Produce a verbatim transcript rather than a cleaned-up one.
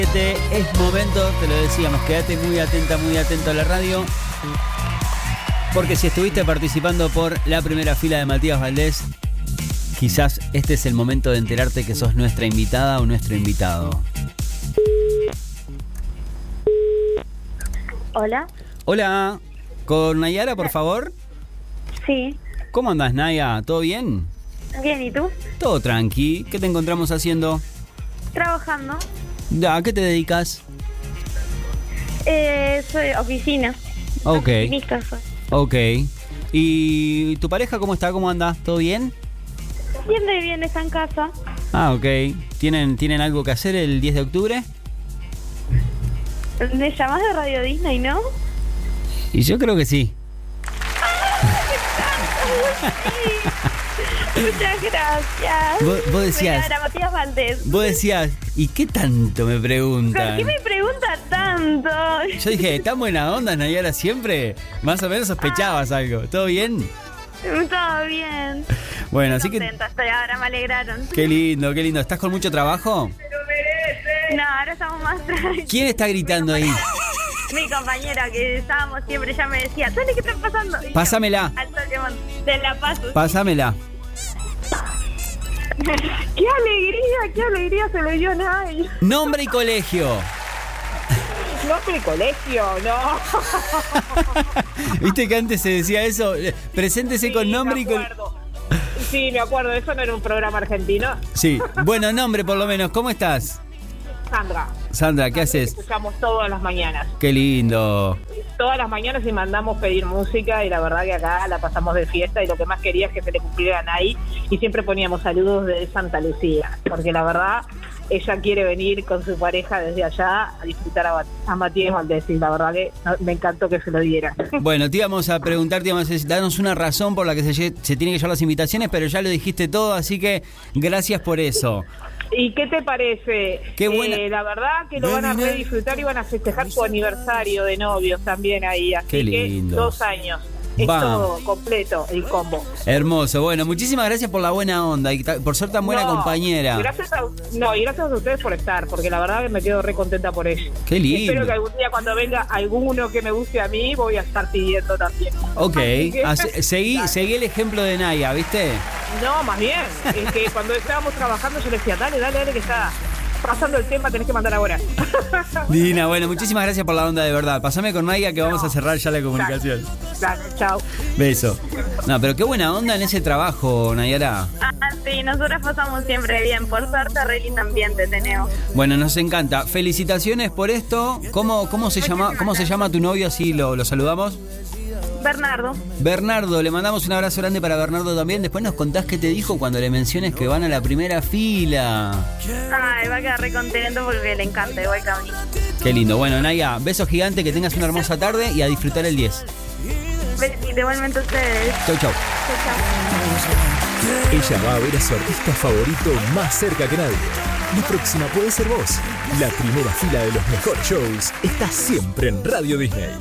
Es momento, te lo decíamos, quédate muy atenta, muy atento a la radio, porque si estuviste participando por la primera fila de Matías Valdés, quizás este es el momento de enterarte que sos nuestra invitada o nuestro invitado. Hola. Hola, ¿con Nayara, por favor? Sí. ¿Cómo andás, Naya? ¿Todo bien? Bien, ¿y tú? Todo tranqui. ¿Qué te encontramos haciendo? Trabajando. ¿A qué te dedicas? Eh, soy oficina. Ok. Oficinista soy. Ok. ¿Y tu pareja cómo está? ¿Cómo anda? ¿Todo bien? Bien, de bien, está en casa. Ah, ok. ¿Tienen, ¿Tienen algo que hacer el diez de octubre? ¿Me llamás de Radio Disney, no? Y yo creo que sí. Muchas gracias. Vos, vos decías... Mira, Matías Valdés. Vos decías, ¿y qué tanto me preguntan? ¿Por qué me pregunta tanto? Yo dije, ¿tan buena onda, Nayara, siempre? Más o menos sospechabas algo. ¿Todo bien? Todo bien. Bueno, así contenta, que... estoy ahora, me alegraron. Qué lindo, qué lindo. ¿Estás con mucho trabajo? No, ahora estamos más tranquilos. ¿Quién está gritando ahí? Mi compañera, que estábamos siempre, ya me decía, ¿sabes qué está pasando? Y Pásamela. yo, al toque, te la paso. Pásamela. ¡Qué alegría! ¡Qué alegría se le dio a Nay! Nombre y colegio. Nombre y colegio, no. ¿Viste que antes se decía eso? Preséntese Sí, con nombre y me colegio. acuerdo. Sí, me acuerdo, eso no era un programa argentino. Sí, bueno, nombre por lo menos. ¿Cómo estás? Sandra. Sandra, ¿qué haces? Escuchamos todas las mañanas. Qué lindo. Todas las mañanas y mandamos pedir música y la verdad que acá la pasamos de fiesta y lo que más quería es que se le cumplieran ahí y siempre poníamos saludos de Santa Lucía, porque la verdad ella quiere venir con su pareja desde allá a disfrutar a, a Matías Valdés y la verdad que me encantó que se lo diera. Bueno, te íbamos a preguntar, te íbamos a decir, danos una razón por la que se, se tienen que llevar las invitaciones, pero ya lo dijiste todo, así que gracias por eso. ¿Y qué te parece? Qué buena. Eh, la verdad que lo van a re disfrutar y van a festejar su aniversario de novios también ahí. Así Qué lindo. que dos años. Es Va. todo completo el combo. Hermoso. Bueno, muchísimas gracias por la buena onda y ta- por ser tan buena No, compañera. Gracias a, no, y gracias a ustedes por estar, porque la verdad que me quedo re contenta por ello. Qué lindo. Espero que algún día cuando venga alguno que me guste a mí, voy a estar pidiendo también. Ok. Así que- Hace- seguí, Dale. seguí el ejemplo de Naya, ¿viste? No, más bien. Es que cuando estábamos trabajando yo le decía, dale, dale, dale, que está pasando el tema, tenés que mandar ahora. Dina, bueno, muchísimas gracias por la onda de verdad. Pasame con Naya que vamos a cerrar ya la comunicación. Dale, chao. Beso. No, pero qué buena onda en ese trabajo, Nayara. Ah, sí, nosotros pasamos siempre bien. Por suerte, re lindo ambiente tenemos. Bueno, nos encanta. Felicitaciones por esto. ¿Cómo, cómo se llama, cómo se llama tu novio? Así lo, lo saludamos. Bernardo. Bernardo, le mandamos un abrazo grande para Bernardo también. Después nos contás qué te dijo cuando le menciones que van a la primera fila. Ay, va a quedar re contento porque le encanta, igual que a mí. Qué lindo. Bueno, Naya, beso gigante, que tengas una hermosa tarde y a disfrutar el diez. Besito, igualmente a ustedes. Chau, chau. Chau, chau. Ella va a ver a su artista favorito más cerca que nadie. La próxima puede ser vos. La primera fila de los mejores shows está siempre en Radio Disney.